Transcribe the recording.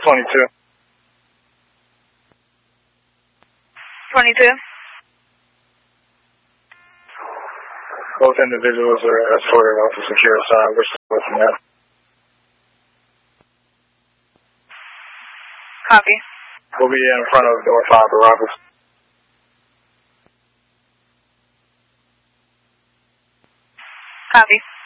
22. 22. Both individuals are escorted off the secure side. We're still with them now. Copy. We'll be in front of door 5 arrivals. Copy.